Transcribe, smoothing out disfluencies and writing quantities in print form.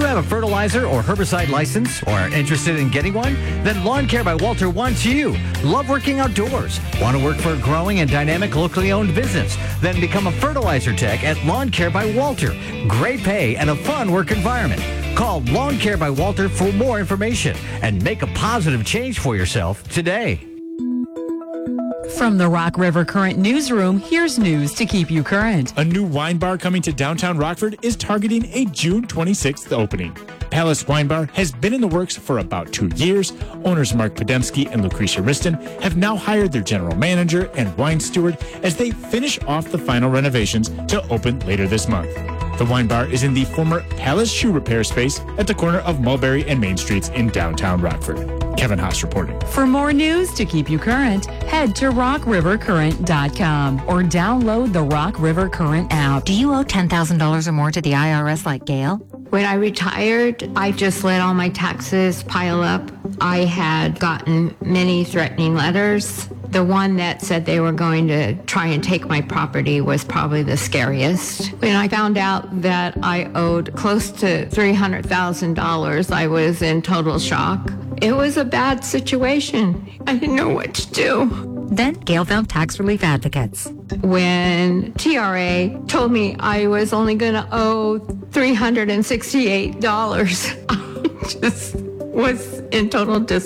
you have a fertilizer or herbicide license or are interested in getting one? Then Lawn Care by Walter wants you. Love working outdoors? Want to work for a growing and dynamic locally owned business? Then become a fertilizer tech at Lawn Care by Walter. Great pay and a fun work environment. Call Lawn Care by Walter for more information and make a positive change for yourself today. From the Rock River Current Newsroom, here's news to keep you current. A new wine bar coming to downtown Rockford is targeting a June 26th opening. Palace Wine Bar has been in the works for about 2 years. Owners Mark Podemski and Lucretia Riston have now hired their general manager and wine steward as they finish off the final renovations to open later this month. The wine bar is in the former Palace Shoe Repair space at the corner of Mulberry and Main Streets in downtown Rockford. Kevin Haas reporting. For more news to keep you current, head to rockrivercurrent.com or download the Rock River Current app. Do you owe $10,000 or more to the IRS like Gail? When I retired, I just let all my taxes pile up. I had gotten many threatening letters. The one that said they were going to try and take my property was probably the scariest. When I found out that I owed close to $300,000, I was in total shock. It was a bad situation. I didn't know what to do. Then Gail found tax relief advocates. When TRA told me I was only going to owe $368, I just was in total disbelief.